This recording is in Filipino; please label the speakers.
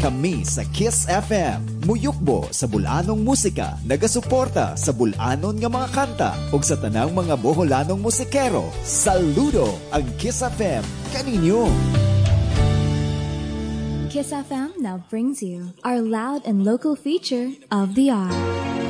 Speaker 1: Kami sa Kiss FM, muyukbo sa bulanong musika, nagasuporta sa bulanon nga mga kanta ug sa tanang mga Boholanong musikero. Saludo ang Kiss FM kaninyo.
Speaker 2: Kiss FM now brings you our loud and local feature of the hour.